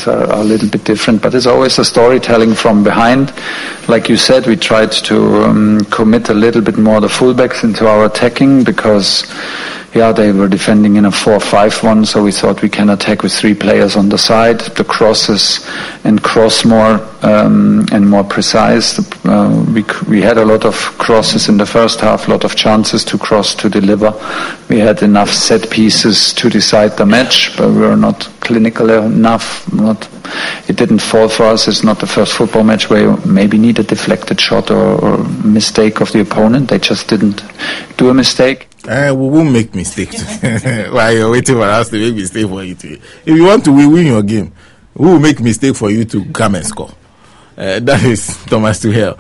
are a little bit different. But it's always a storytelling from behind. Like you said, we tried to commit a little bit more the fullbacks into our attacking because, they were defending in a 4-5-1, so we thought we can attack with 3 players on the side, the crosses and cross more and more precise. We had a lot of crosses in the first half, a lot of chances to cross, to deliver. We had enough set pieces to decide the match, but we were not clinical enough. It didn't fall for us. It's not the first football match where you maybe need a deflected shot or mistake of the opponent. They just didn't do a mistake. We won't make mistakes. While you're waiting for us to make mistake for you to. If you want to win your game, we will make mistake for you to come and score. That is Thomas Tuchel,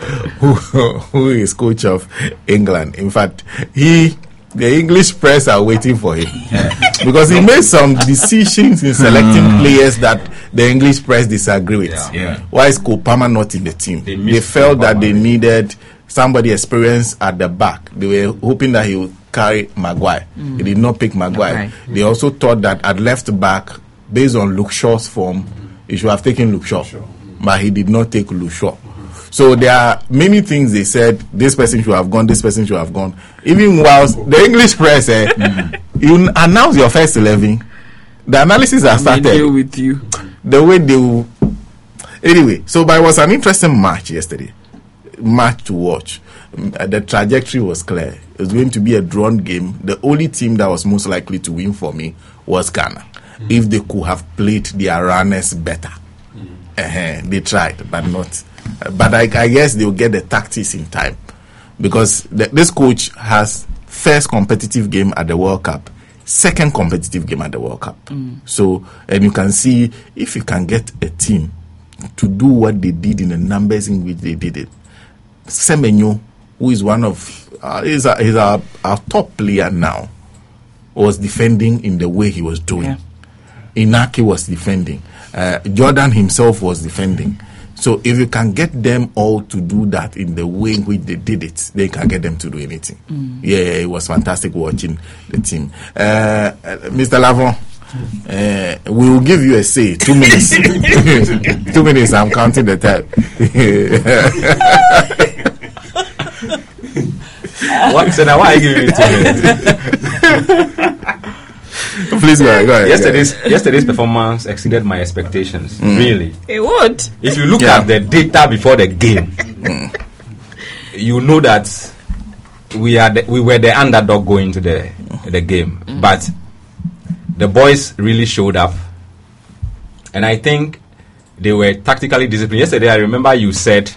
who is coach of England. In fact, the English press are waiting for him because he made some decisions in selecting players that the English press disagree with. Why is Cole Palmer not in the team? They felt that they needed somebody experienced at the back. They were hoping that he would carry Maguire. He did not pick Maguire. They also thought that at left back, based on Luke Shaw's form, he should have taken Luke Shaw, but he did not take Luke Shaw. So there are many things they said, this person should have gone, this person should have gone. Even whilst the English press, you announce your first 11, the analysis has started. Deal with you. The way they will. Anyway, but it was an interesting match yesterday. Match to watch. The trajectory was clear. It was going to be a drawn game. The only team that was most likely to win for me was Ghana. If they could have played their runners better. They tried, but not. But I guess they'll get the tactics in time. Because this coach has first competitive game at the World Cup, second competitive game at the World Cup. So, and you can see if you can get a team to do what they did in the numbers in which they did it. Semenyo, who is one of is our top player now, was defending in the way he was doing. Inaki was defending. Jordan himself was defending. So if you can get them all to do that in the way in which they did it, they can get them to do anything. It was fantastic watching the team. Mr. Lavon, we will give you a say. 2 minutes. 2 minutes. I'm counting the time. What? So now why are you giving me 2 minutes? Please go ahead. Yesterday's performance exceeded my expectations. Really. It would. If you look at the data before the game, you know that we were the underdog going to the game. But the boys really showed up, and I think they were tactically disciplined. Yesterday, I remember you said,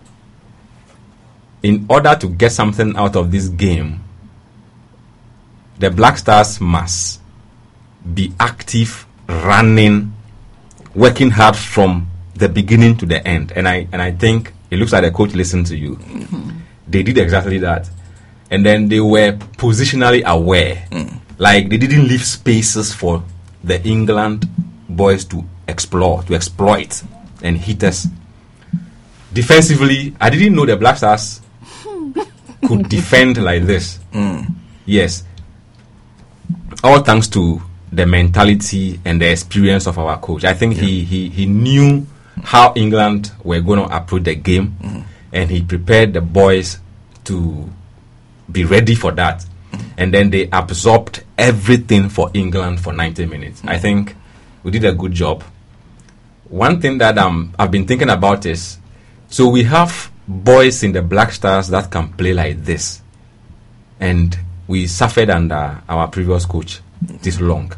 in order to get something out of this game, the Black Stars must be active, running, working hard from the beginning to the end. And I think it looks like the coach listened to you. They did exactly that. And then they were positionally aware. Like they didn't leave spaces for the England boys to explore, to exploit and hit us. Defensively, I didn't know the Black Stars could defend like this. Yes. All thanks to the mentality and the experience of our coach. I think he knew how England were going to approach the game, and he prepared the boys to be ready for that. And then they absorbed everything for England for 90 minutes. I think we did a good job. One thing that I've been thinking about is, so we have boys in the Black Stars that can play like this, and we suffered under our previous coach this long.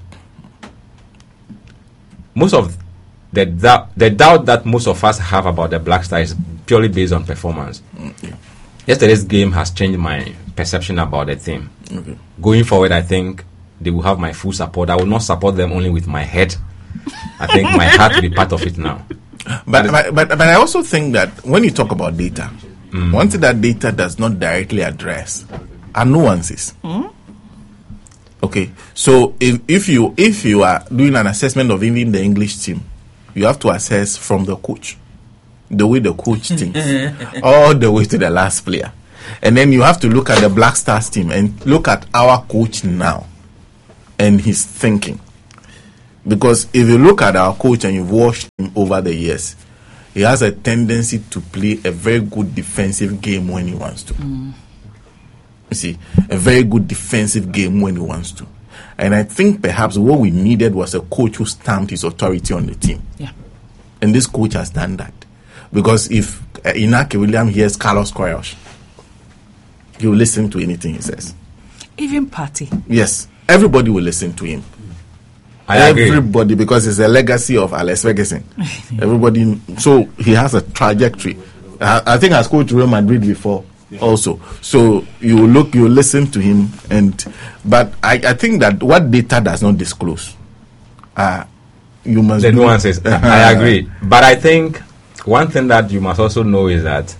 Most of the doubt that most of us have about the Black Stars is purely based on performance. Yesterday's game has changed my perception about the team. Going forward, I think they will have my full support. I will not support them only with my head. I think my heart will be part of it now. But I also think that when you talk about data, one thing that data does not directly address are nuances. Okay, so if you are doing an assessment of even the English team, you have to assess from the coach, the way the coach thinks, all the way to the last player, and then you have to look at the Black Stars team and look at our coach now and his thinking. Because if you look at our coach and you've watched him over the years, he has a tendency to play a very good defensive game when he wants to. You see, a very good defensive game when he wants to. And I think perhaps what we needed was a coach who stamped his authority on the team. Yeah. And this coach has done that. Because if Inaki William hears Carlos Queiroz, he will listen to anything he says. Even Party. Yes. Everybody will listen to him. I agree. Everybody, because it's a legacy of Alex Ferguson. Everybody, so he has a trajectory. I think has coached Real Madrid before also. So you listen to him, but I think that what data does not disclose, you must. The nuances. I agree, but I think one thing that you must also know is that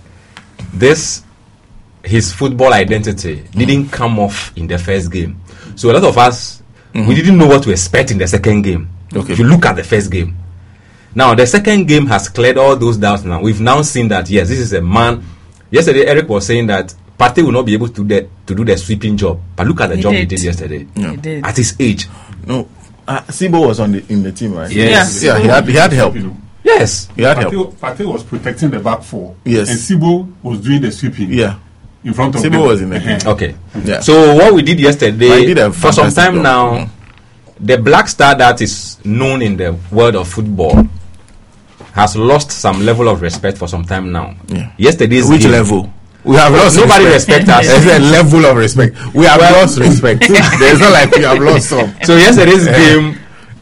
his football identity didn't come off in the first game. So a lot of us. We didn't know what to expect in the second game. Okay. If you look at the first game. Now, the second game has cleared all those doubts now. We've now seen that, yes, this is a man. Yesterday, Eric was saying that Partey will not be able to do the sweeping job. But look at the job he did yesterday. He did. At his age. No, Sibo was in the team, right? Yes. Yeah, he had help. Yes. He had help. Partey was protecting the back four. Yes. And Sibo was doing the sweeping. Yeah. In front of Sibo them. was in the game. Okay. Yeah. So what we did yesterday, for some fantastic time job. now, the Black Star that is known in the world of football has lost some level of respect for some time now. Yeah. Yesterday's Which game, level? We have lost nobody respect. respects us. There's a level of respect. We have lost respect. There's not like we have lost some. So yesterday's game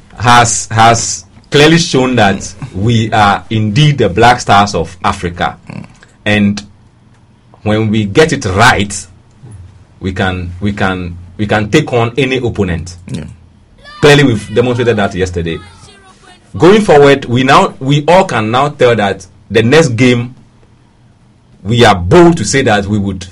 has clearly shown that we are indeed the Black Stars of Africa, and when we get it right, we can take on any opponent. Yeah. Clearly, we've demonstrated that yesterday. Going forward, we all can now tell that the next game, we are bold to say that we would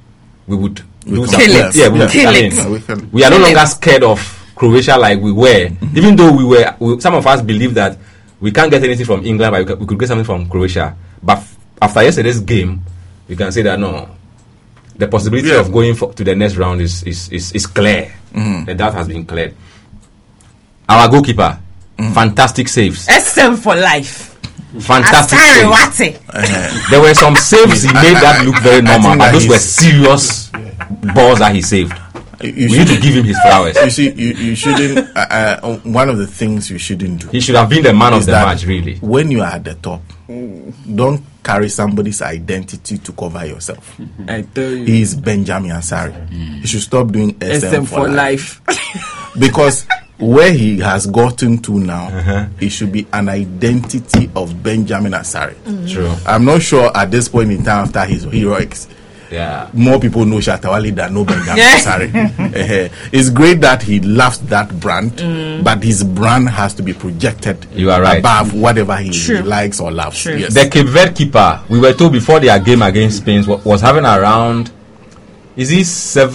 do something. Kill it. Yeah, we would Kill I it. mean, we are no longer scared of Croatia like we were. Even though some of us believe that we can't get anything from England, but we could get something from Croatia. But after yesterday's game, we can say that no, the possibility of going to the next round is clear. The doubt has been cleared. Our goalkeeper, fantastic saves. SM for life. Fantastic Asari saves. Wate. There were some saves he made that look very normal, but those were serious balls that he saved. We need to give him his flowers. You see, you shouldn't. One of the things you shouldn't do. He should have been the man of is the that match, really. When you are at the top, don't carry somebody's identity to cover yourself. I tell you. He is Benjamin Asari. You should stop doing SM SM for life. Because where he has gotten to now, it should be an identity of Benjamin Asari. True. I'm not sure at this point in time after his heroics, Yeah. more people know Shatawali than know Benjamin Asari. It's great that he loves that brand, but his brand has to be projected You are right. above whatever he True. likes or loves. True. Yes. The Cape Verde keeper, we were told before their game against Spain was having around, is he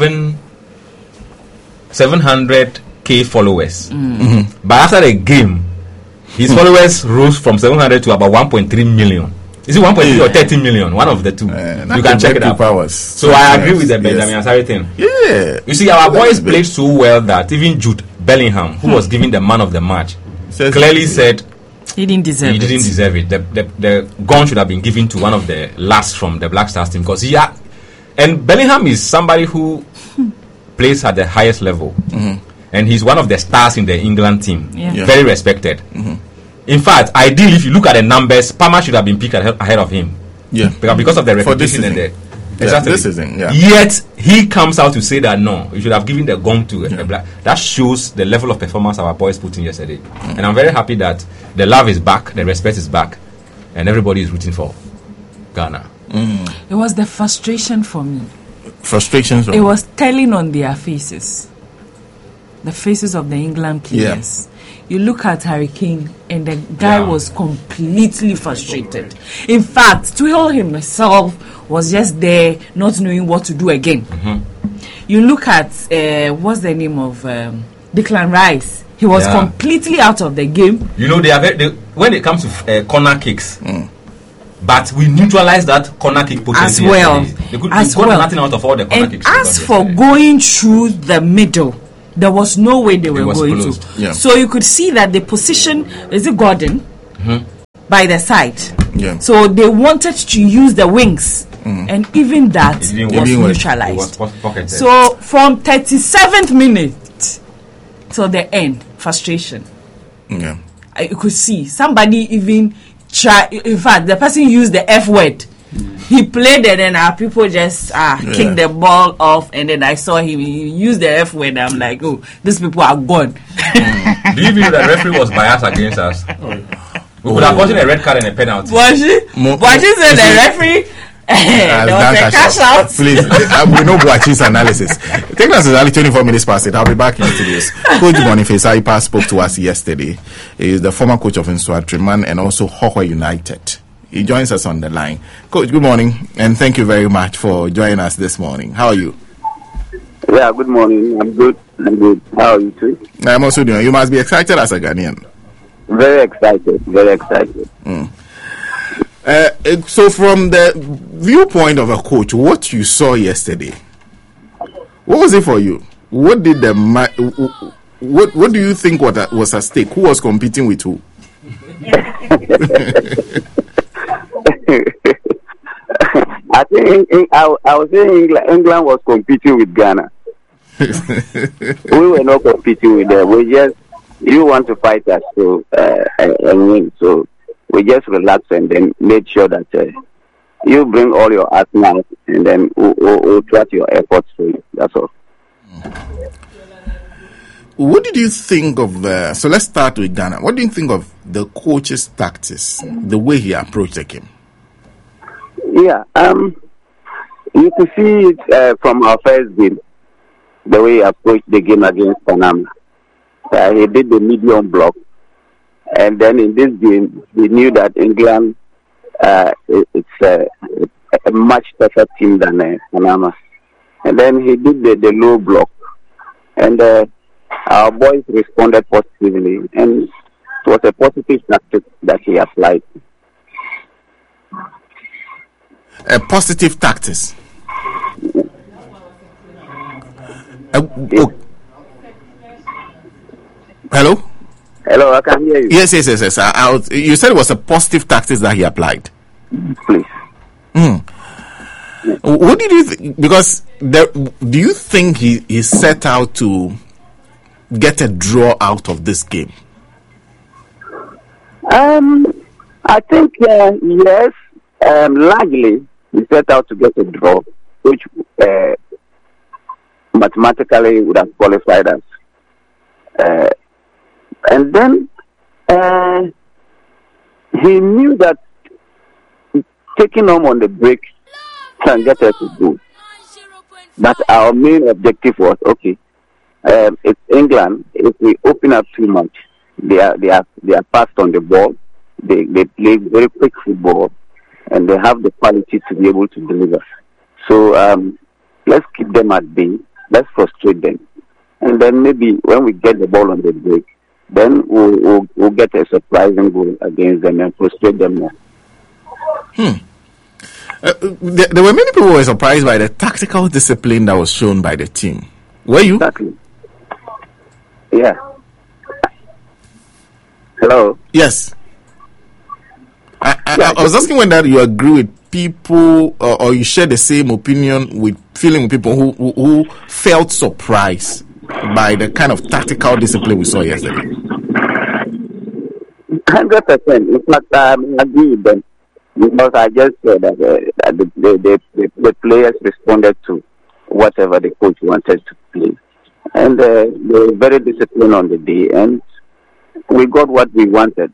700k followers? But after the game, his followers rose from 700 to about 1.3 million. Is it 1.3 or 30 million? One of the two. You can check it out. So I agree with the Benjamin Asari thing. Yeah. You see, our boys played so well that even Jude Bellingham, who was given the man of the match, clearly said He didn't deserve he didn't deserve it. The gun should have been given to one of the last from the Black Stars team, because and Bellingham is somebody who plays at the highest level, and he's one of the stars in the England team. Yeah. Very respected. In fact, ideally, if you look at the numbers, Palmer should have been picked ahead of him. Yeah. Because of the For this reputation and season. the Yeah, this season, yeah. Yet he comes out to say that no, you should have given the gun to a Black. That shows the level of performance our boys put in yesterday. And I'm very happy that the love is back, the respect is back, and everybody is rooting for Ghana. It was the frustration for me. Frustrations. It was telling on their faces. The faces of the England players. You look at Harry Kane, and the guy was completely frustrated. In fact, Tuchel himself was just there, not knowing what to do again. You look at what's the name of Declan Rice. He was completely out of the game. You know, when it comes to corner kicks, but we neutralized that corner kick potential As well. They got nothing out of all the corner And kicks. as for going through the middle, there was no way they were going closed. to. Yeah. So you could see that the position, is it Gordon? By the side. Yeah. So they wanted to use the wings. And even that It didn't was work. neutralized. It was pocketed. So from 37th minute till the end, frustration. Yeah. You could see somebody even try. In fact, the person used the F word. He played it, and our people just kicked the ball off. And then I saw him. He used the F word. I'm like, oh, these people are gone. Do you feel that referee was biased against us? We could have gotten a red card and a penalty. Was she? But she said the referee. There was a cash out. Please, we know Boachi's analysis. Take us exactly 24 minutes past it. I'll be back in studios. Coach Boniface Aipa spoke to us yesterday. He is the former coach of Nsuatriman and also Hohwa United. He joins us on the line. Coach, good morning, and thank you very much for joining us this morning. How are you? Yeah, good morning. I'm good. How are you too? I'm also doing. You must be excited as a Ghanaian. Very excited. So from the viewpoint of a coach, what you saw yesterday, what was it for you? What did what do you think was at stake? Who was competing with who? I think I was saying England was competing with Ghana. We were not competing with them. You want to fight us and win. So we just relax and then made sure that you bring all your arsenal and then we'll trust your efforts to you. That's all. What did you think of so let's start with Ghana. What do you think of the coach's tactics, the way he approached the game? Yeah, you can see it from our first game, the way he approached the game against Panama. He did the medium block, and then in this game, we knew that England it's a much tougher team than Panama. And then he did the low block, and our boys responded positively, and it was a positive tactic that he applied. A positive tactics. Hello? Hello, I can hear you. Yes. You said it was a positive tactics that he applied. Please. What did you think? Because do you think he set out to get a draw out of this game? I think yes. Largely, he set out to get a draw, which mathematically would have qualified us. And then he knew that taking home on the break can get us to go. But our main objective was, okay, it's England. If we open up too much, they are fast on the ball. They play very quick football, and they have the quality to be able to deliver. So let's keep them at bay. Let's frustrate them, and then maybe when we get the ball on the break, then we'll get a surprising goal against them and frustrate them more. There were many people who were surprised by the tactical discipline that was shown by the team. Were you? Exactly. Yeah. Hello. Yes. I was asking whether you agree with people or you share the same opinion with people who felt surprised by the kind of tactical discipline we saw yesterday. 100%. In fact, I agree with them because I just said that the players responded to whatever the coach wanted to play, and they were very disciplined on the day, and we got what we wanted.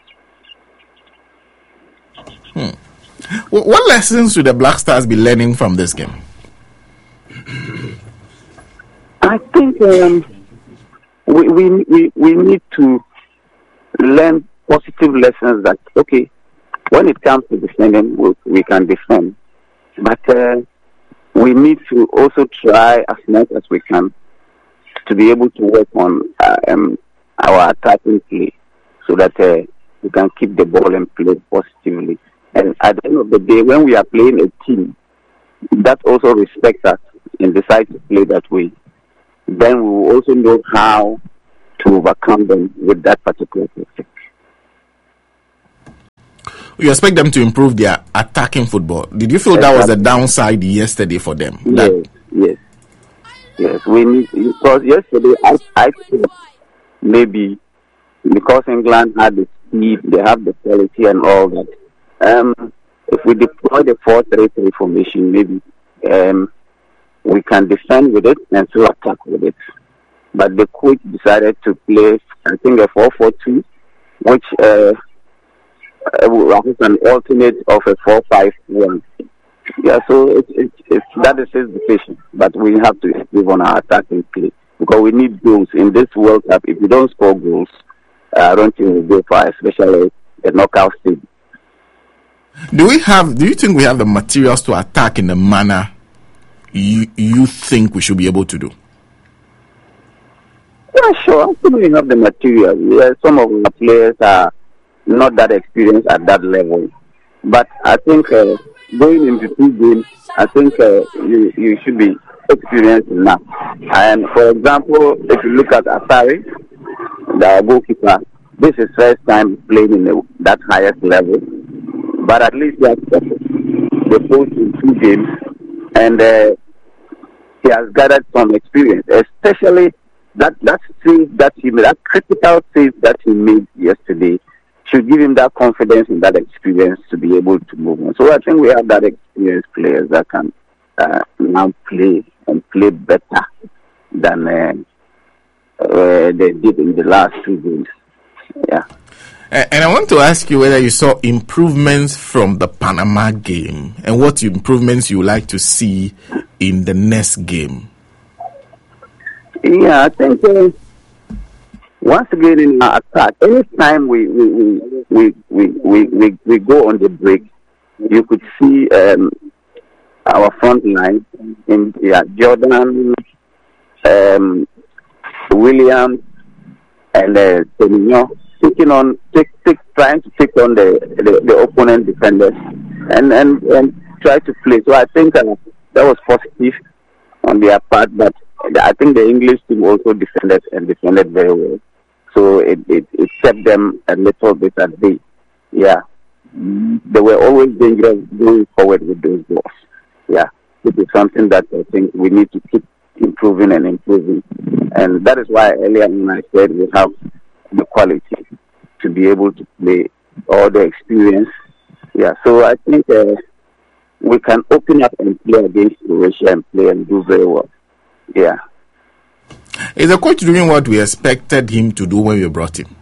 What lessons should the Black Stars be learning from this game? I think we need to learn positive lessons that, okay, when it comes to defending, we can defend. But we need to also try as much as we can to be able to work on our attacking play so that we can keep the ball and play positively. And at the end of the day, when we are playing a team, that also respects us and decides to play that way. then we will also know how to overcome them with that particular tactic. You expect them to improve their attacking football. Did you feel that was the downside yesterday for them? Yes. We need, because yesterday I thought maybe because England had the speed, they have the quality and all that. If we deploy the 4-3-3 formation, maybe we can defend with it and still attack with it. But the coach decided to play, I think, a 4-4-2, which was an alternate of a 4-5-1. Yeah, so that is his decision. But we have to improve on our attacking play because we need goals in this World Cup. If we don't score goals, I don't think we'll go far, especially the knockout stage. Do you think we have the materials to attack in the manner you think we should be able to do? Yeah, sure. I think we have the material. Yeah, some of our players are not that experienced at that level. But I think going into 2 games, I think you should be experienced enough. And for example, if you look at Asari, the goalkeeper, this is first time playing in that highest level. But at least he has the post in 2 games, and he has gathered some experience, especially that save that he made, that critical save that he made yesterday, should give him that confidence and that experience to be able to move on. So I think we have that experienced players that can now play and play better than they did in the last 2 games. Yeah. And I want to ask you whether you saw improvements from the Panama game and what improvements you would like to see in the next game. Yeah, I think once again in our attack, anytime we go on the break, you could see our front line in Jordan, Williams, and Semenyo trying to take on the opponent defenders and try to play. So I think that was positive on their part, but I think the English team also defended very well. So it kept them a little bit at bay. Yeah. They were always dangerous going forward with those balls. Yeah. It is something that I think we need to keep improving. And that is why earlier when I said we have the quality to be able to play, all the experience. Yeah. So I think we can open up and play against Croatia and play and do very well. Yeah. Is the coach doing what we expected him to do when we brought him?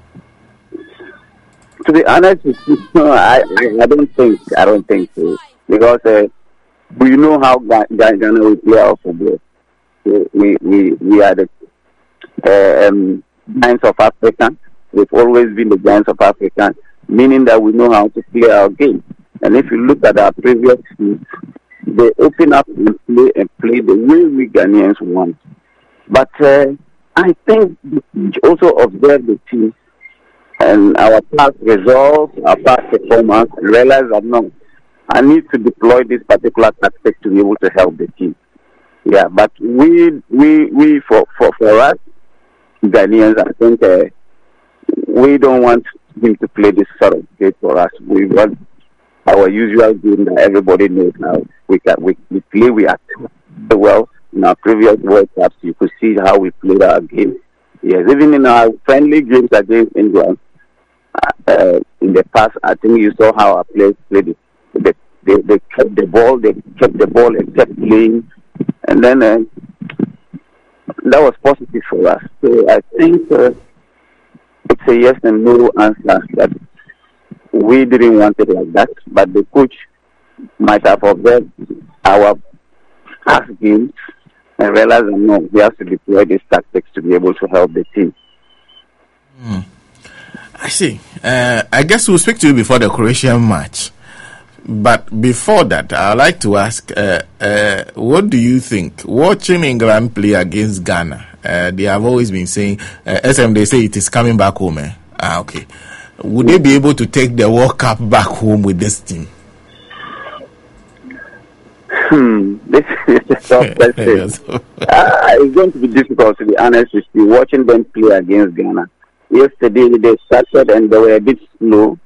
To be honest, no, I don't think so. Because we know how Ghana will play our football. We are the giants of Africa. We've always been the giants of Africa, meaning that we know how to play our game. And if you look at our previous teams, they open up and play the way we Ghanaians want. But I think the coach also observed the team and our past results, our past performance, and realized that no, I need to deploy this particular tactic to be able to help the team. Yeah, but we for us Ghanaians, I think we don't want him to play this sort of game for us. We want our usual game that everybody knows now. We play, we act well. In our previous World Cups, you could see how we played our game. Yes, even in our friendly games against England, in the past, I think you saw how our players played it. They kept the ball, and kept playing, and then that was positive for us. So I think it's a yes and no answer that we didn't want it like that, but the coach might have observed our past games and realized that no, we have to deploy these tactics to be able to help the team. I see. I guess we'll speak to you before the Croatian match. But before that, I'd like to ask, what do you think? Watching England play against Ghana, they have always been saying, SM, they say it is coming back home. Okay. Would they be able to take the World Cup back home with this team? The This is a tough question. Yes. It's going to be difficult, to be honest with you, watching them play against Ghana. Yesterday, they started and they were a bit slow.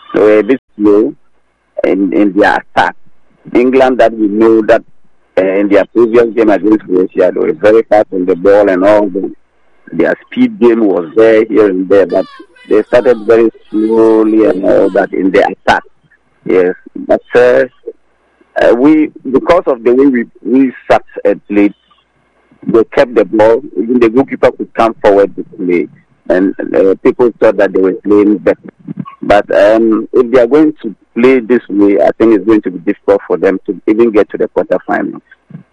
In their attack. England, that we know that in their previous game against Croatia, they were very fast on the ball and all. Their speed game was there, here and there, but they started very slowly and all that in their attack. Yes, but because of the way we sat and played, they kept the ball. Even the goalkeeper could come forward to play, and people thought that they were playing better. But if they are going to play this way, I think it's going to be difficult for them to even get to the quarterfinals.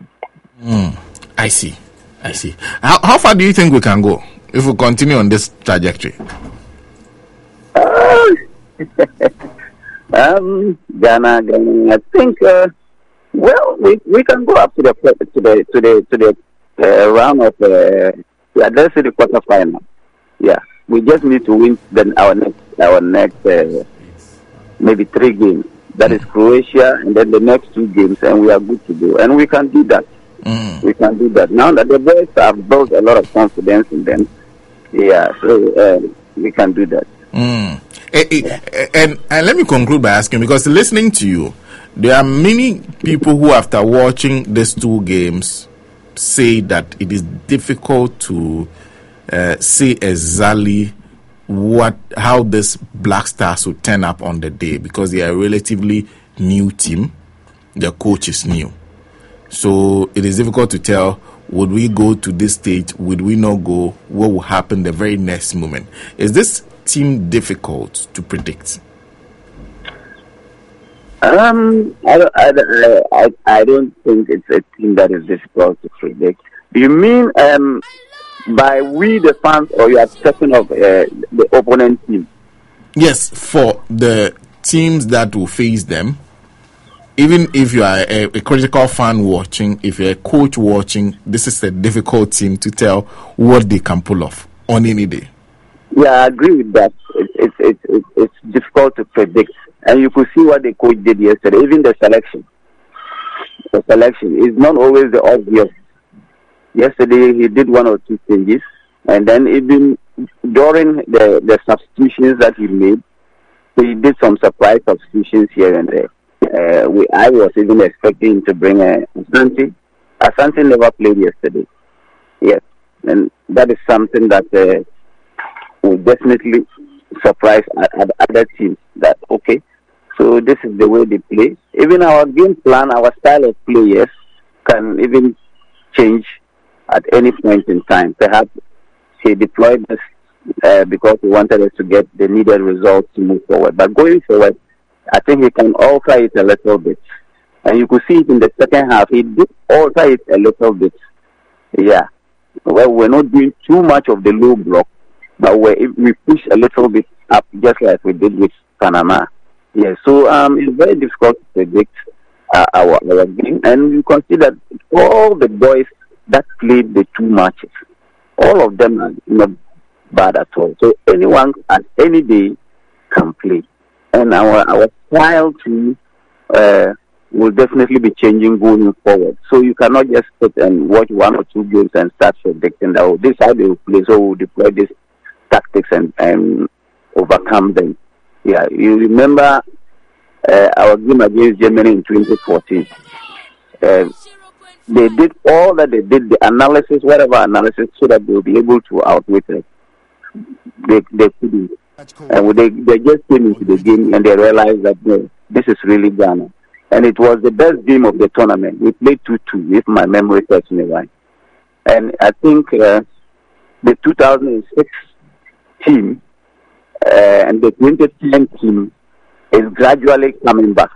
I see. How far do you think we can go if we continue on this trajectory? Ghana. I think we can go up to the round of let's say the quarterfinal. Yeah, we just need to win then our next maybe 3 games. That is Croatia, and then the next 2 games, and we are good to go. And we can do that. We can do that. Now that the boys have built a lot of confidence in them, so we can do that. And let me conclude by asking, because listening to you, there are many people who, after watching these 2 games, say that it is difficult to say exactly how this Black Stars will turn up on the day, because they are a relatively new team. The coach is new. So it is difficult to tell, would we go to this stage, would we not go, what will happen the very next moment. Is this team difficult to predict? I don't think it's a team that is difficult to predict. Do you mean by we the fans, or you are talking of the opponent team? Yes, for the teams that will face them. Even if you are a critical fan watching, if you're a coach watching, this is a difficult team to tell what they can pull off on any day. Yeah, I agree with that. It's difficult to predict. And you could see what the coach did yesterday, even the selection. The selection is not always the obvious. Yesterday, he did 1 or 2 changes. And then even during the substitutions that he made, he did some surprise substitutions here and there. I was even expecting to bring Asante. Asante never played yesterday. Yes. And that is something that will definitely surprise other teams. That, okay, so this is the way they play. Even our game plan, our style of play, yes, can even change at any point in time. Perhaps he deployed this because he wanted us to get the needed results to move forward. But going forward, I think he can alter it a little bit. And you could see it in the second half. He did alter it a little bit. Yeah. Well, we're not doing too much of the low block, but we push a little bit up, just like we did with Panama. Yeah. So it's very difficult to predict our game. And you consider all the boys that played the 2 matches, all of them are not bad at all. So anyone at any day can play. And our style too will definitely be changing going forward. So you cannot just sit and watch 1 or 2 games and start predicting that this is how they will play, so we'll deploy these tactics and overcome them. Yeah, you remember our game against Germany in 2014. They did all that they did, the analysis, whatever analysis, so that they will be able to outwit us. They couldn't. And they just came into the game and they realized that this is really Ghana. And it was the best game of the tournament. We played 2-2, if my memory serves me right. And I think the 2006 team and the 2010 team is gradually coming back.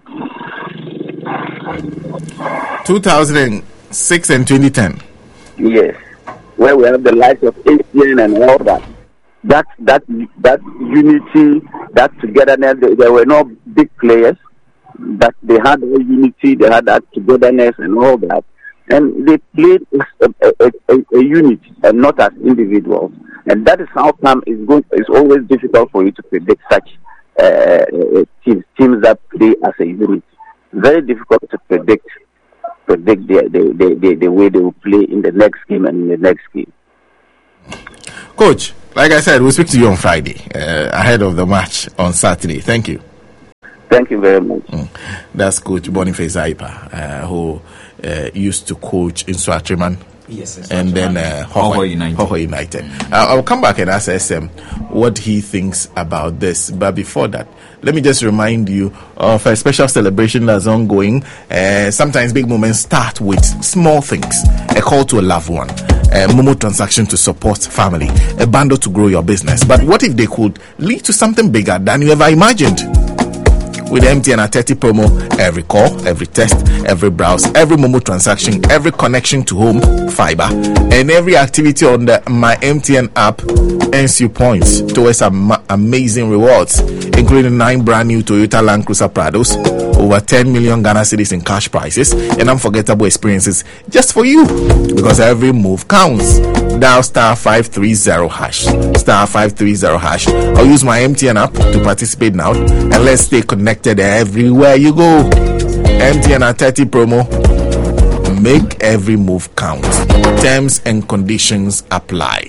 2006 and 2010. Yes, where we have the likes of Asian and all that. That unity, that togetherness. There were no big players, but they had the unity, they had that togetherness and all that, and they played a unit and not as individuals. And that is how come it's always difficult for you to predict such teams that play as a unit. Very difficult to predict predict the way they will play in the next game and in the next game. Coach, like I said, we'll speak to you on Friday ahead of the match on Saturday. Thank you. Thank you very much. That's Coach Boniface Aipa, who used to coach in Swatreman. Yes, and then Hoho United. I'll come back and ask SM what he thinks about this. But before that, let me just remind you of a special celebration that's ongoing. Sometimes big moments start with small things. A call to a loved one, a Momo transaction to support family, a bundle to grow your business. But what if they could lead to something bigger than you ever imagined? With MTN at 30 promo, every call, every test, every browse, every Momo transaction, every connection to home, fiber, and every activity on the My MTN app earns you points towards amazing rewards, including 9 brand new Toyota Land Cruiser Prados, over 10 million Ghana cedis in cash prizes, and unforgettable experiences just for you. Because every move counts. Dial star 530 hash, star 530 hash, or use My MTN app to participate now, and let's stay connected everywhere you go. MTN at 30 promo. Make every move count. Terms and conditions apply.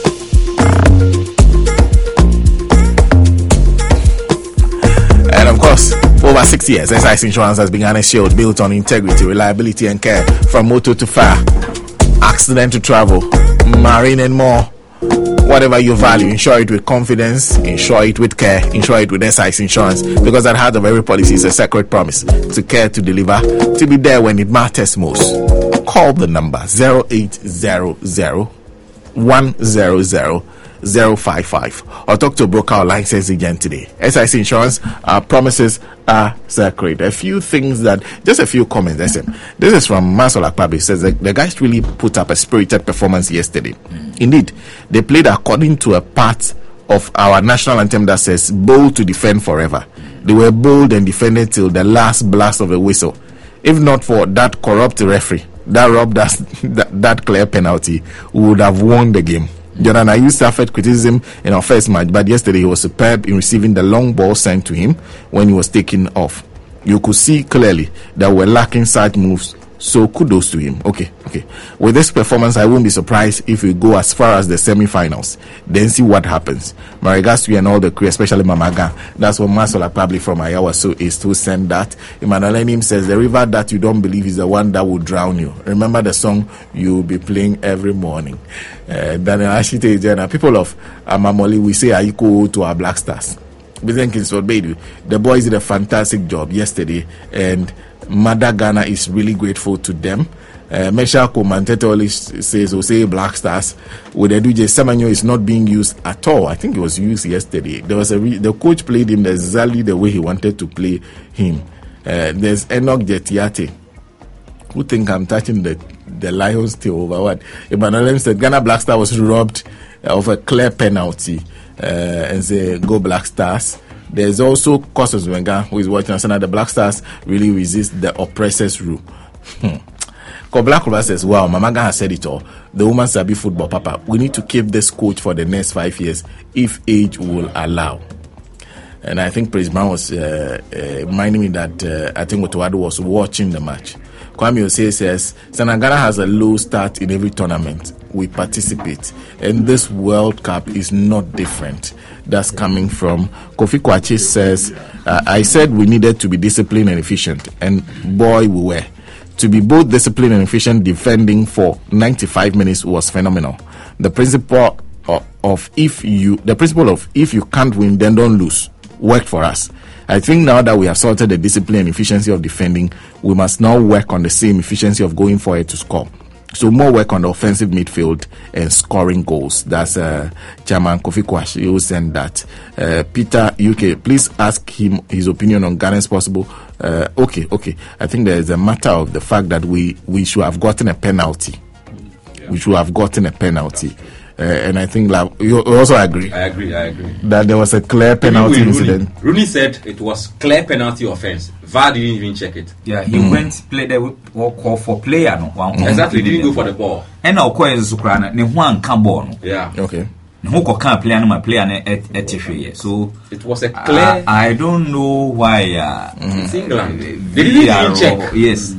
And of course, for over 6 years, SIS Insurance has been a shield built on integrity, reliability, and care. From motor to fire, accident to travel, marine, and more. Whatever you value, insure it with confidence, insure it with care, insure it with SIS Insurance, because at the heart of every policy is a sacred promise to care, to deliver, to be there when it matters most. Call the number 0800 100 055 or talk to a broker or licensed agent today. SIC Insurance, our promises are sacred. A few things just a few comments. Listen, this is from Masol Akpabi. Says the guys really put up a spirited performance yesterday. Indeed, they played according to a part of our national anthem that says bold to defend forever. They were bold and defended till the last blast of a whistle. If not for that corrupt referee that robbed us that clear penalty, we would have won the game. Jordan Ayew suffered criticism in our first match, but yesterday he was superb in receiving the long ball sent to him when he was taken off. You could see clearly that we're lacking such moves, so kudos to him. Okay. With this performance, I won't be surprised if we go as far as the semi-finals. Then see what happens. My regards to you and all the crew, especially Mamaga. That's what Masola probably from Ayawa so is to send that. Emmanuel Enim says the river that you don't believe is the one that will drown you. Remember the song you'll be playing every morning. Daniel Ashite Jena, people of Amamoli, we say Aiko to our Black Stars. We think it's what they do. The boys did a fantastic job yesterday, and Mother Ghana is really grateful to them. Mesha Komantete always says, say Black Stars with Eduje Semenyo is not being used at all. I think it was used yesterday. There was the coach played him exactly the way he wanted to play him. There's Enoch Jetiate, who think I'm touching the Lions tail over what Emmanuel said. Ghana Black Star was robbed of a clear penalty, and say go Black Stars. There's also Kostas Wenga, who is watching us, and the Black Stars really resist the oppressors' rule. Black Rover says, wow, Mamaga has said it all. The woman sabi football, Papa. We need to keep this coach for the next 5 years if age will allow. And I think Praise Brown was reminding me that I think Otuado was watching the match. Kwame Osei says, Senegala has a low start in every tournament we participate, and this World Cup is not different. That's coming from Kofi Kwachi says, I said we needed to be disciplined and efficient, and boy we were. To be both disciplined and efficient defending for 95 minutes was phenomenal. The principle of if you can't win, then don't lose worked for us. I think now that we have sorted the discipline and efficiency of defending, we must now work on the same efficiency of going forward to score. So more work on the offensive midfield and scoring goals. That's Chairman Kofi Kwashi. You will send that. Peter UK, please ask him his opinion on Ghana's possible. Okay. I think there is a matter of the fact that we should have gotten a penalty. Yeah. We should have gotten a penalty. And I think you also agree. I agree. That there was a clear penalty incident. Rooney said it was clear penalty offense. VAR didn't even check it. Yeah, he went play the call for player no. Exactly, didn't go for the ball. And now call is Ukraine. Ne one can ball. Yeah. Okay. Who can play and my player et so it was a clear. I don't know why. It's England. They didn't even check. Yes.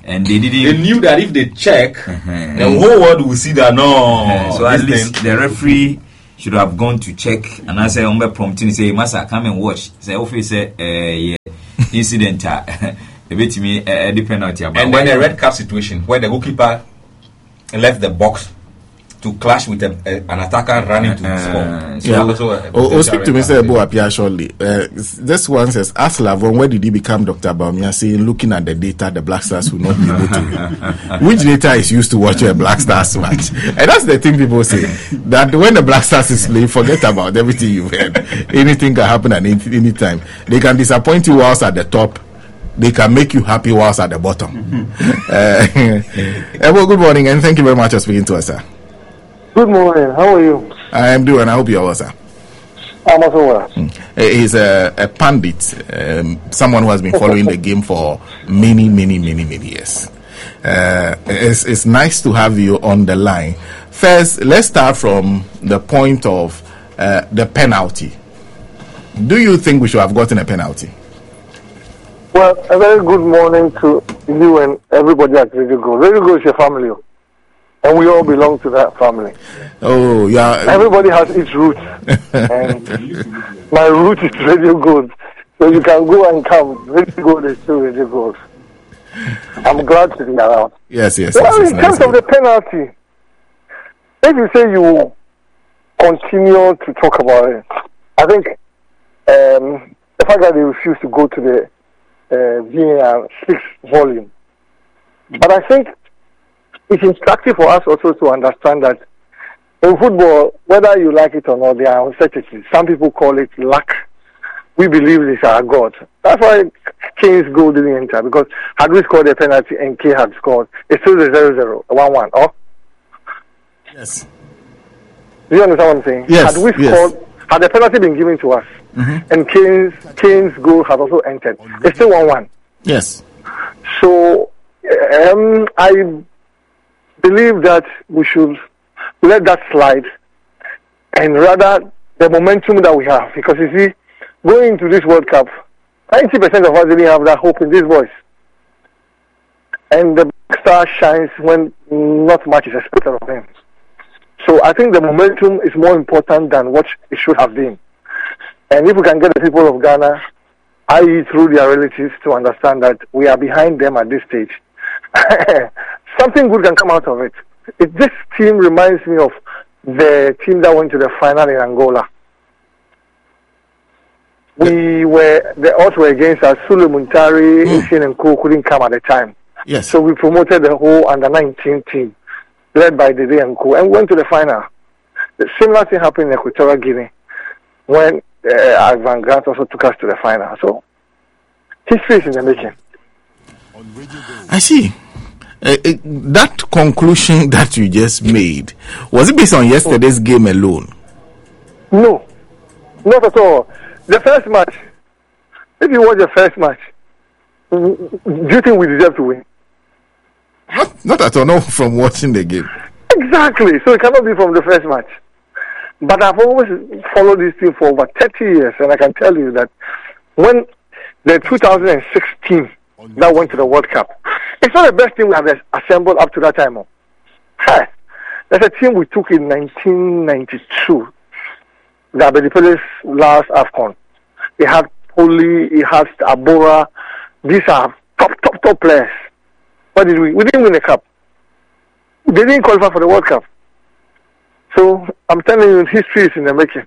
and they didn't. They knew that if they check, the whole world will see that no. So at least the referee should have gone to check, and I say, prompting say, "Masa, come and watch." Say, officer, yeah, incident, a bit me the penalty. And then a red card situation where the goalkeeper left the box to clash with an attacker running to score. So speak to Mr. Ebo Apia shortly. This one says, ask Lavon, where did he become Dr. Baumia saying, looking at the data, the Black Stars will not be able to. Which data is used to watch a Black Stars match? And that's the thing people say, that when the Black Stars is playing, forget about everything you've heard. Anything can happen at any time. They can disappoint you whilst at the top. They can make you happy whilst at the bottom. Ebo, good morning, and thank you very much for speaking to us, sir. Good morning. How are you? I am doing. I hope you are well, sir. I'm also well. He's a pundit, someone who has been following the game for many years. It's nice to have you on the line. First, let's start from the point of the penalty. Do you think we should have gotten a penalty? Well, a very good morning to you and everybody at Radio Go. Radio Go is your family. And we all belong to that family. Oh, yeah. Everybody has its roots. And my root is Radio Gold. So you can go and come. Radio Gold is still Radio Gold. I'm glad to be around. Yes. Well, in terms of the penalty, if you say you continue to talk about it, I think the fact that they refuse to go to the VAR speaks volume. But I think it's instructive for us also to understand that in football, whether you like it or not, there are uncertainties. Some people call it luck. We believe this is our God. That's why Kane's goal didn't enter, because had we scored a penalty and Kane had scored, it's still a 0-0, a 1-1. Oh? Yes. Do you understand what I'm saying? Yes. Had we scored, had the penalty been given to us, and Kane's goal had also entered, it's still 1-1. Yes. So, I believe that we should let that slide, and rather the momentum that we have, because you see, going into this World Cup, 90% of us didn't have that hope in these boys, and the star shines when not much is expected of him. So I think the momentum is more important than what it should have been, and if we can get the people of Ghana, i.e. through their relatives, to understand that we are behind them at this stage, something good can come out of it. This team reminds me of the team that went to the final in Angola. The odds were against us. Sule Muntari, Essien and Co couldn't come at the time. Yes. So we promoted the whole under-19 team, led by Dede and Co, and went to the final. The similar thing happened in Equatorial Guinea when Ivan Grant also took us to the final. So history is in the making. I see. That conclusion that you just made, was it based on yesterday's game alone? No, not at all. The first match, if you watch the first match, do you think we deserve to win? Not at all, no, from watching the game. Exactly, so it cannot be from the first match. But I've always followed this team for over 30 years, and I can tell you that when the 2006 team that went to the World Cup, it's not the best team we have assembled up to that time. There's a team we took in 1992, the Abedipeles last AFCON. It had Poli, it had Abora. These are top players. What did we? We didn't win the cup. They didn't qualify for the World Cup. So I'm telling you, history is in the making.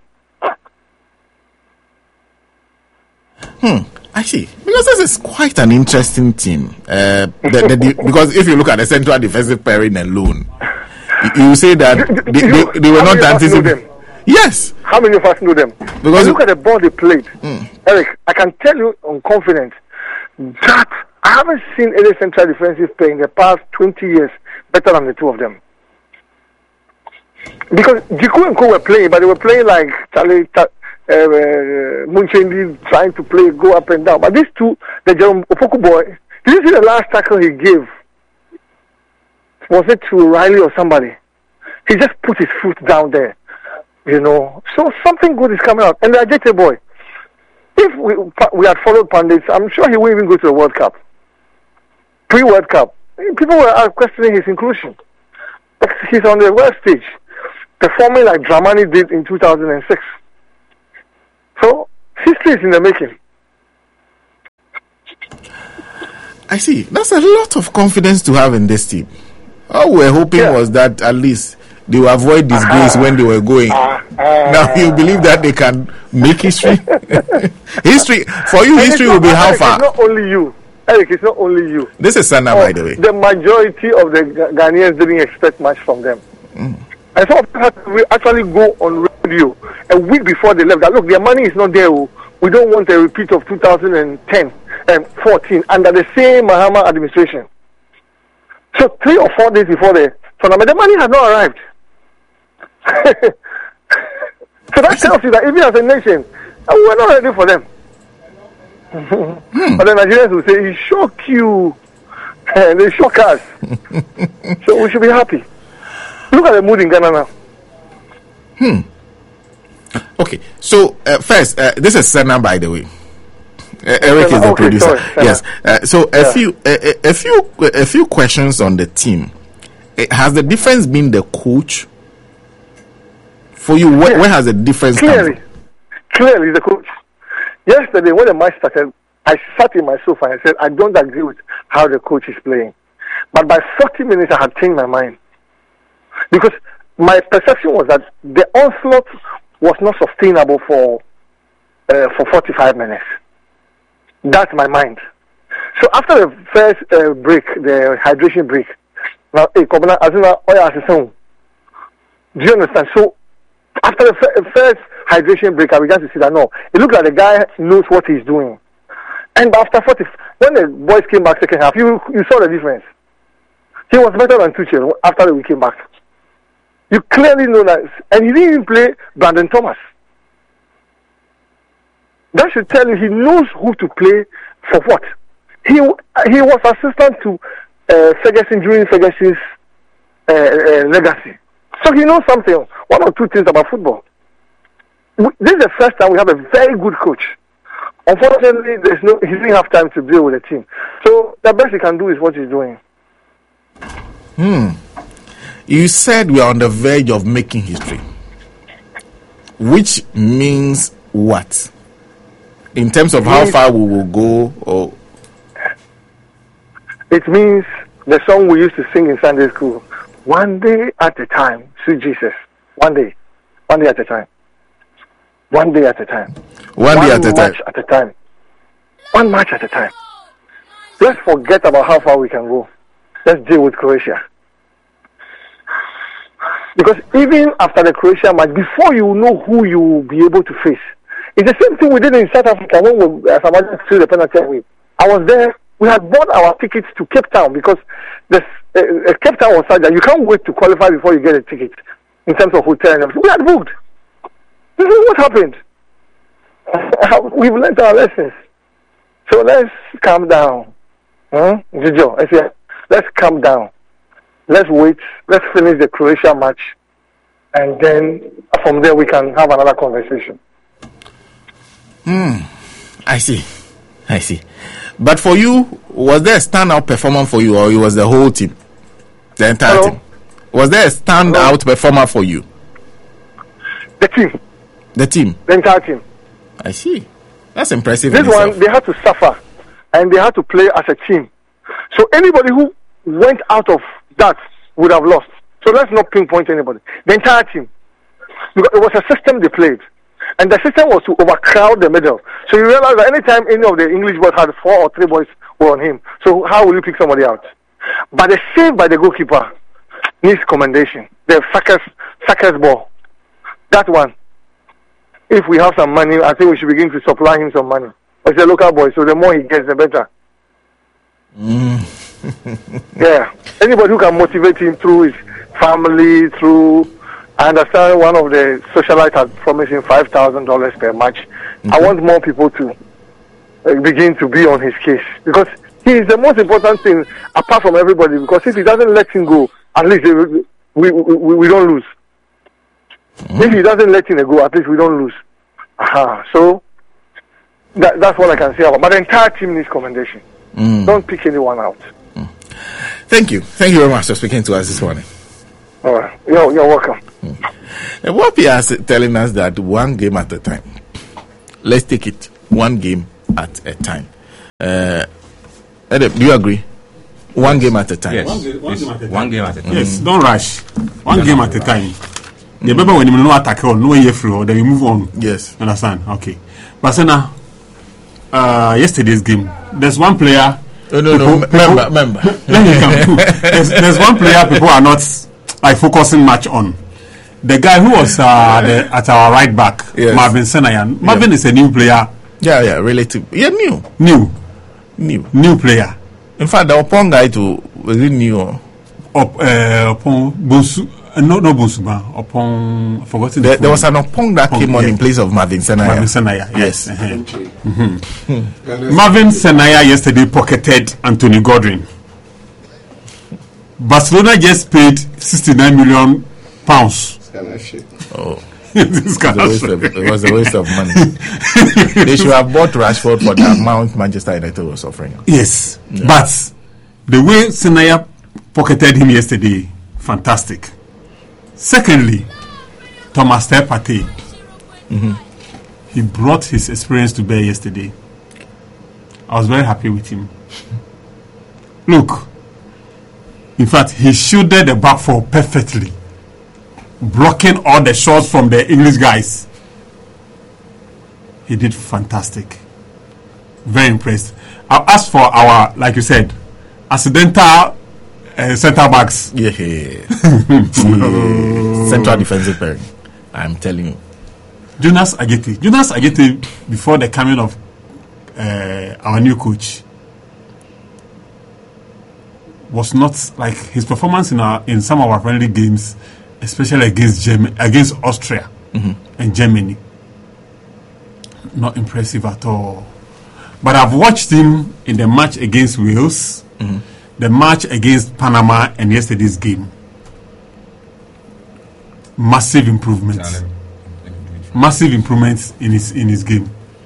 I see. Because this is quite an interesting team. Because if you look at the central defensive pairing alone, you say that they were not anticipating. Yes. How many of us know them? Because look at the ball they played. Eric, I can tell you on confidence that I haven't seen any central defensive player in the past 20 years better than the two of them. Because Jiku and Co were playing, but they were playing like Munchendi trying to play, go up and down. But these two, the Jerome Opoku boy, did you see the last tackle he gave? Was it to Riley or somebody? He just put his foot down there, So something good is coming out. And the Ajete boy, if we had followed pundits, I'm sure he wouldn't even go to the World Cup. Pre-World Cup, people were questioning his inclusion. He's on the world stage, performing like Dramani did in 2006. So, history is in the making. I see. That's a lot of confidence to have in this team. All we're hoping was that at least they will avoid disgrace when they were going. Now you believe that they can make history? History for you, history will be how far? It's not only you. Eric, it's not only you. This is Sana, by the way. The majority of the Ghanaians didn't expect much from them. And some of them had to actually go on radio a week before they left. That, look, their money is not there. We don't want a repeat of 2010 and 14 under the same Mahama administration. So 3 or 4 days before the tournament, the money had not arrived. So that tells you that even as a nation, we're not ready for them. But the Nigerians will say, he shocked you. And they shock us. So we should be happy. Look at the mood in Ghana now. Okay, so first, this is Senna, by the way. Eric is the producer. Sorry, yes. So a few questions on the team. Has the difference been the coach for you? Where has the difference come from? Clearly, the coach. Yesterday, when the match started, I sat in my sofa and said, I don't agree with how the coach is playing. But by 40 minutes, I had changed my mind. Because my perception was that the onslaught was not sustainable for 45 minutes. That's my mind. So after the first break, the hydration break, now, do you understand? So after the first hydration break, I began to see that no, it looked like the guy knows what he's doing. And after 40, when the boys came back second half, you saw the difference. He was better than Tuchel after we came back. You clearly know that, and he didn't even play Brandon Thomas. That should tell you he knows who to play for what. He was assistant to Ferguson during Ferguson's legacy. So he knows something, 1 or 2 things about football. This is the first time we have a very good coach. Unfortunately, he didn't have time to deal with the team. So the best he can do is what he's doing. You said we are on the verge of making history. Which means what? In terms of how far we will go, or it means the song we used to sing in Sunday school, one day at a time, sweet Jesus. One day at a time. One day at a time. One day at a time. At a time. One match at a time. Let's forget about how far we can go. Let's deal with Croatia. Because even after the Croatia match, before you know who you will be able to face, it's the same thing we did in South Africa when Samaji threw the penalty away. I was there. We had bought our tickets to Cape Town because Cape Town was such that you can't wait to qualify before you get a ticket in terms of hotel and everything. We had booked. This is what happened. We've learned our lessons. So let's calm down. Jojo, let's calm down. Let's wait. Let's finish the Croatia match. And then from there we can have another conversation. I see. But for you, was there a standout performer for you, or it was the whole team? The entire team? Was there a standout performer for you? The team. The entire team. I see. That's impressive. This one, they had to suffer. And they had to play as a team. So anybody who went out of that would have lost. So let's not pinpoint anybody. The entire team. Because it was a system they played. And the system was to overcrowd the middle. So you realize that anytime any of the English boys had 4 or 3 boys were on him, so how will you pick somebody out? But the save by the goalkeeper needs commendation. The Sackers ball. That one. If we have some money, I think we should begin to supply him some money. He's a local boy, so the more he gets, the better. Yeah. Anybody who can motivate him through his family, I understand one of the socialites had promised him $5,000 per match. I want more people to begin to be on his case, because he is the most important thing apart from everybody, because if he doesn't let him go, at least we don't lose. If he doesn't let him go, at least we don't lose. So that's what I can say about. But the entire team needs commendation. Don't pick anyone out. Thank you very much for speaking to us this morning. All right, you're welcome. And what we are telling us that one game at a time. Let's take it one game at a time. Edip, do you agree? One game at a time. Yes. One game at a time. Yes, don't rush. One game at a time. The baby when you know attack or no year free, then you move on. Yes. Understand? Okay. But so now, yesterday's game, there's one player. Remember. Let me come. There's one player people are not like focusing much on. The guy who was at our right back, yes. Marvin Senayan. Marvin is a new player. Yeah, relative. Yeah, New player. In fact, the Opon guy too was it new? Opon Bonsu. No Bonsuba. Opon. Forgotten. There was an Opon that came on in place of Marvin Senaya. Marvin Senaya. Yes. Mm-hmm. Marvin Senaya yesterday pocketed Anthony Gordon. Barcelona just paid £69 million. Oh. It was a waste of money. They should have bought Rashford for the amount Manchester United was offering. Yes, yeah. But the way Senaya pocketed him yesterday, fantastic. Secondly, Thomas Partey, he brought his experience to bear yesterday. I was very happy with him. Look, in fact, he shielded the back four perfectly, blocking all the shots from the English guys. He did fantastic. Very impressed. I'll ask for our, like you said, accidental centre backs. Yeah. Central defensive pairing. I'm telling you. Jonas Agete, before the coming of our new coach, was not like his performance in some of our friendly games, especially against Austria and Germany. Not impressive at all. But I've watched him in the match against Wales, the match against Panama, and yesterday's game. Massive improvements. Massive improvements in his game.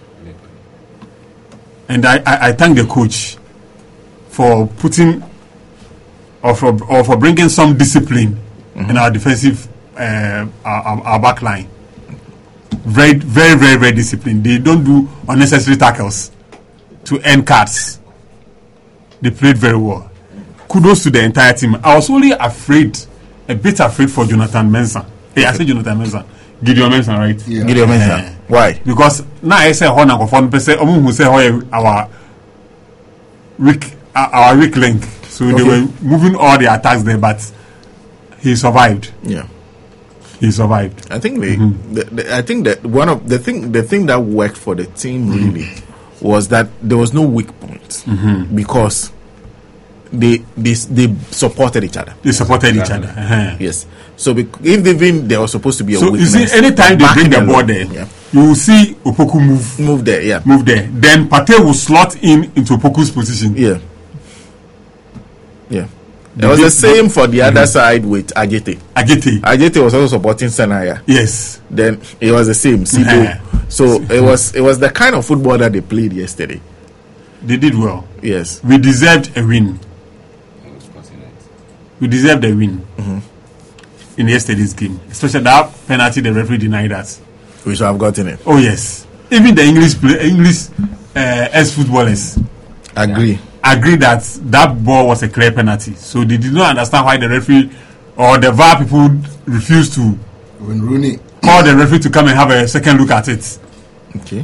And I thank the coach for putting or for bringing some discipline in our defensive our back line. Very, very, very, very disciplined. They don't do unnecessary tackles to earn cards. They played very well. Kudos to the entire team. I was only a bit afraid for Jonathan Mensah. Hey, I said Jonathan Mensah. Gideon Mensah, right? Yeah. Gideon Mensah. Why? Because now I say who say our weak link. So they were moving all the attacks there, but he survived. Yeah. He survived. I think I think that one of the thing that worked for the team really was that there was no weak points because they supported each other. They supported each other. Yes. So if even there was supposed to be a weakness. So you see, anytime they bring the ball there, you will see Opoku move there. Yeah. Move there. Then Partey will slot into Opoku's position. Yeah. Yeah. It was the same for the other side with Agete. Agete was also supporting Senaya. Yes. Then it was the same. So it was the kind of football that they played yesterday. They did well. Yes. We deserved a win. We deserved a win in yesterday's game. Especially that penalty the referee denied us. We should have gotten it. Oh yes. Even the English ex-footballers agree that ball was a clear penalty. So they did not understand why the referee or the VAR people refused to when Rooney call the referee to come and have a second look at it. Okay.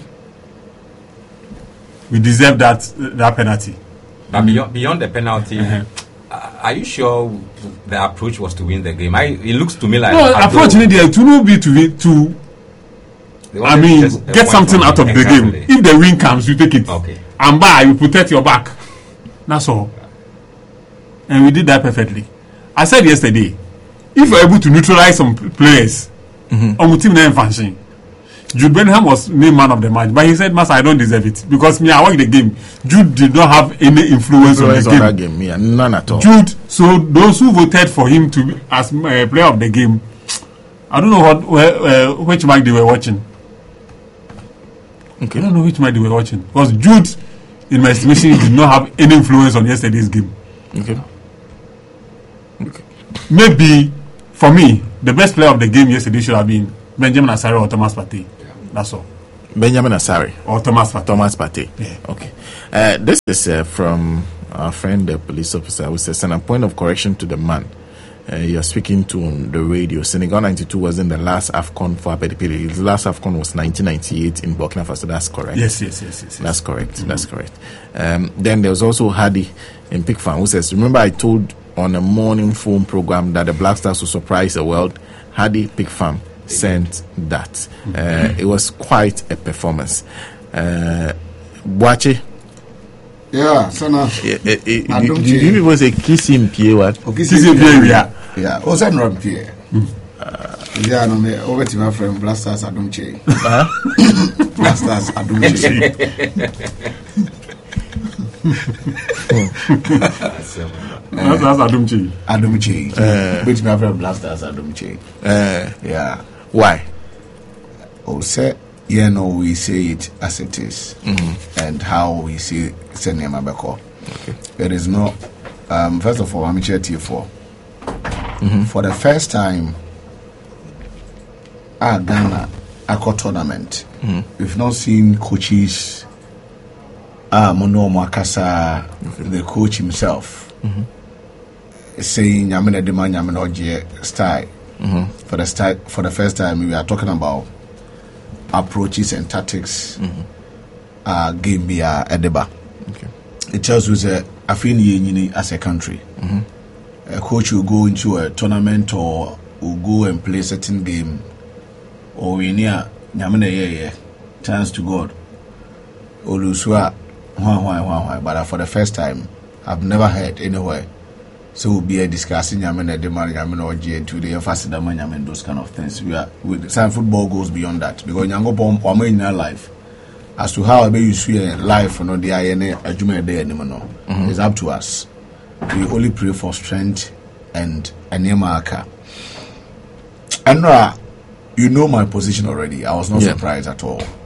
We deserve that penalty. But beyond the penalty, are you sure the approach was to win the game? It looks to me like approach in there to no be to get something out of the game. If the win comes, you take it. Okay. And you protect your back. That's all. And we did that perfectly. I said yesterday, if we're able to neutralize some players, on team name function. Jude Bellingham was named man of the match, but he said, "Master, I don't deserve it because me, I watched the game. Jude did not have any influence on the game. Yeah, none at all. Jude. So those who voted for him to be as player of the game, I don't know which match they were watching. Okay. I don't know which match they were watching because Jude, in my estimation, did not have any influence on yesterday's game. Okay. maybe for me, the best player of the game yesterday should have been Benjamin Asare or Thomas Partey. That's all. Benjamin Asare or Thomas Partey. Yeah. Okay. This is from our friend, the police officer, who says, and a point of correction to the man you're speaking to on the radio. Senegal 92 wasn't the last AFCON for Apedipili. The last AFCON was 1998 in Burkina Faso. That's correct. Yes. That's correct. Mm-hmm. That's correct. Then there was also Hadi in Pickfam who says, remember I told on a morning phone program that the Black Stars will surprise the world. Hadi Pickfam sent that. It was quite a performance. Boache. Yeah, Sana. Did you people say kissing Pierre? What? Kissing Pierre, yeah. Also, I'm not Pierre. Yeah, no, me over to my friend Blasters Adumche. Blasters Adumche. Blasters Adumche. Adumche. Which my friend Blasters Adumche. Yeah. Why? Oh, say. Yeah, no, we say it as it is, and how we see Senema Beko. Okay. There is no. First of all, I'm here for the first time. Ghana Aqua tournament. We've not seen coaches. Mono Makasa, the coach himself, saying "Yamina demand Yamina Oje style." For the first time, we are talking about approaches and tactics. Game be Edeba. Okay. It tells you that I feel as a country, a coach will go into a tournament or will go and play a certain game, or we near Yamina chance to God. Olusua, but for the first time, I've never heard anywhere. So we'll be discussing Yamina demand Yamina or J to the faster and those kind of things. Some football goes beyond that because Yango Bomb or in our life as to how you see life or not the INA a Juma day anymore. It's up to us. We only pray for strength and a Nemaka. And you know my position already. I was not surprised at all.